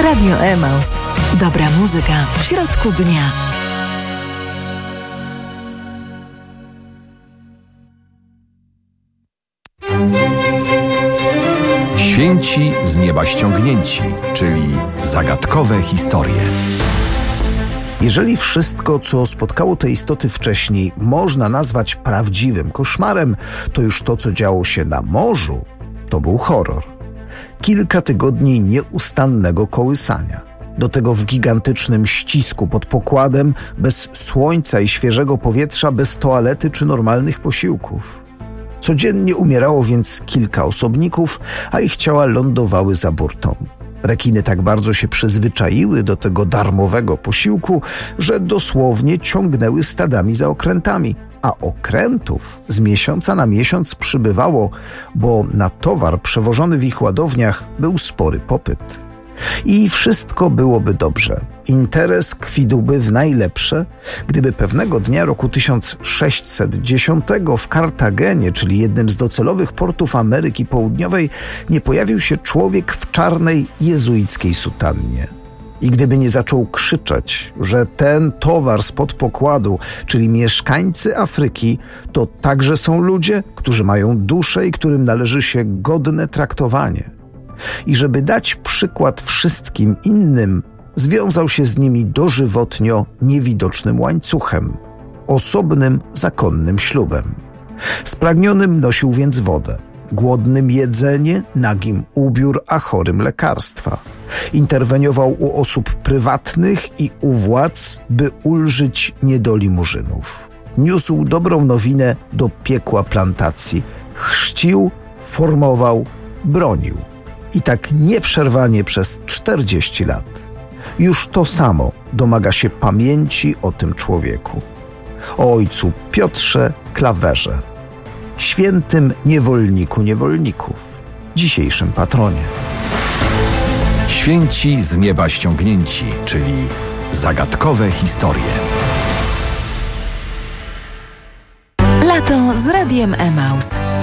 Radio Emaus. Dobra muzyka w środku dnia. Święci z nieba ściągnięci, czyli zagadkowe historie. Jeżeli wszystko, co spotkało te istoty wcześniej, można nazwać prawdziwym koszmarem, to już to, co działo się na morzu, to był horror. Kilka tygodni nieustannego kołysania. Do tego w gigantycznym ścisku pod pokładem, bez słońca i świeżego powietrza, bez toalety czy normalnych posiłków. Codziennie umierało więc kilka osobników, a ich ciała lądowały za burtą. Rekiny tak bardzo się przyzwyczaiły do tego darmowego posiłku, że dosłownie ciągnęły stadami za okrętami. A okrętów z miesiąca na miesiąc przybywało, bo na towar przewożony w ich ładowniach był spory popyt. I wszystko byłoby dobrze. Interes kwitłby w najlepsze, gdyby pewnego dnia roku 1610 w Kartagenie, czyli jednym z docelowych portów Ameryki Południowej, nie pojawił się człowiek w czarnej jezuickiej sutannie. I gdyby nie zaczął krzyczeć, że ten towar spod pokładu, czyli mieszkańcy Afryki, to także są ludzie, którzy mają duszę i którym należy się godne traktowanie. I żeby dać przykład wszystkim innym, związał się z nimi dożywotnio niewidocznym łańcuchem, osobnym zakonnym ślubem. Spragnionym nosił więc wodę, głodnym jedzenie, nagim ubiór, a chorym lekarstwa. Interweniował u osób prywatnych i u władz, by ulżyć niedoli murzynów. Niósł dobrą nowinę do piekła plantacji, chrzcił, formował, bronił. I tak nieprzerwanie przez 40 lat. Już to samo domaga się pamięci o tym człowieku. O ojcu Piotrze Klawerze, świętym niewolniku niewolników, dzisiejszym patronie. Święci z nieba ściągnięci, czyli zagadkowe historie. Lato z Radiem Emaus.